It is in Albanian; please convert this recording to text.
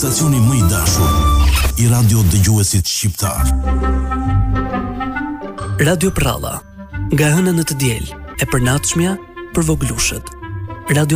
stacioni më i dashur i radio dëgjuesit shqiptar. Radio Pralla, nga hëna në të diel, e përnaçmja për voglushët. Radio